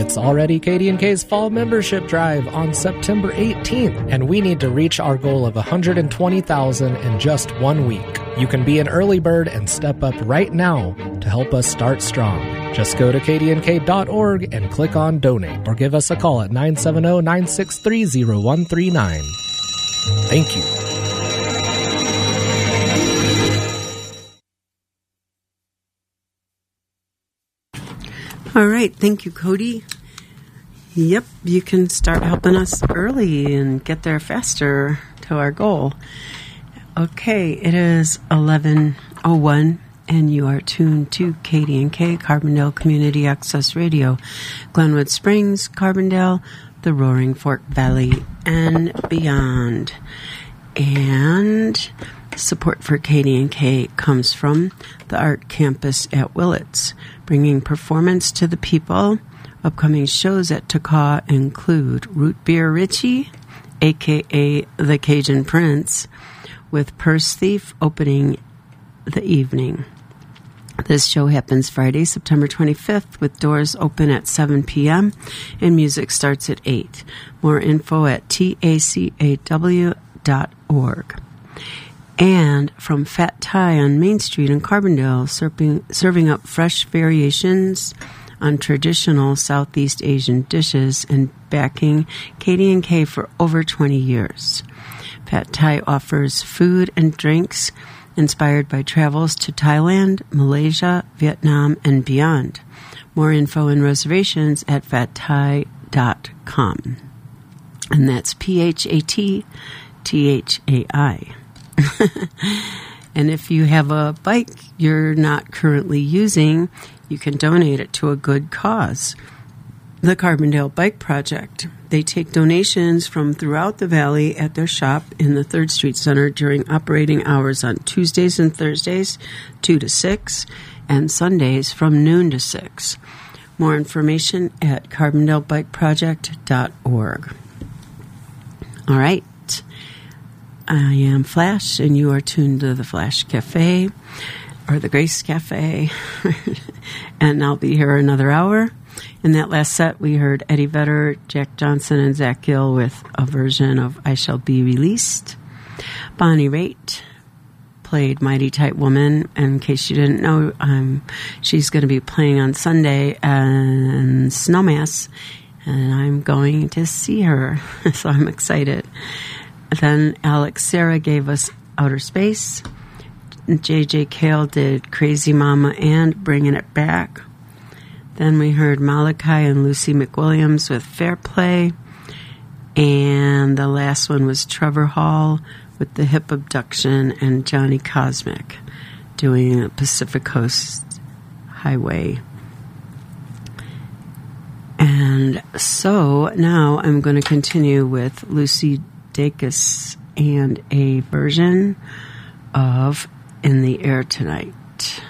It's already KD&K's Fall Membership Drive on September 18th, and we need to reach our goal of 120,000 in just 1 week. You can be an early bird and step up right now to help us start strong. Just go to kdnk.org and click on Donate, or give us a call at 970-963-0139. Thank you. All right. Thank you, Cody. Yep, you can start helping us early and get there faster to our goal. Okay, it is 11:01, and you are tuned to KD&K, Carbondale Community Access Radio, Glenwood Springs, Carbondale, the Roaring Fork Valley, and beyond. And support for KD&K comes from the Art Campus at Willits, bringing performance to the people. Upcoming shows at Takaw include Root Beer Richie, a.k.a. the Cajun Prince, with Purse Thief opening the evening. This show happens Friday, September 25th, with doors open at 7 p.m. and music starts at 8. More info at tacaw.org. And from Fat Thai on Main Street in Carbondale, serving up fresh variations on traditional Southeast Asian dishes and backing KD&K for over 20 years. Fat Thai offers food and drinks inspired by travels to Thailand, Malaysia, Vietnam, and beyond. More info and reservations at fatthai.com. And that's PhatThai. And if you have a bike you're not currently using, you can donate it to a good cause. The Carbondale Bike Project. They take donations from throughout the valley at their shop in the 3rd Street Center during operating hours on Tuesdays and Thursdays, 2 to 6, and Sundays from noon to 6. More information at carbondalebikeproject.org. All right. I am Flash, and you are tuned to the Flash Cafe, or the Grace Cafe, and I'll be here another hour. In that last set, we heard Eddie Vedder, Jack Johnson, and Zach Gill with a version of I Shall Be Released. Bonnie Raitt played Mighty Tight Woman. In case you didn't know, she's going to be playing on Sunday and Snowmass, and I'm going to see her, so I'm excited. Then Alex Serra gave us Outer Space. J.J. Cale did Crazy Mama and Bringing It Back. Then we heard Malachi and Lucy McWilliams with Fair Play. And the last one was Trevor Hall with The Hip Abduction and Johnny Cosmic doing a Pacific Coast Highway. And so now I'm going to continue with Lucy Dacus and a version of In the Air Tonight.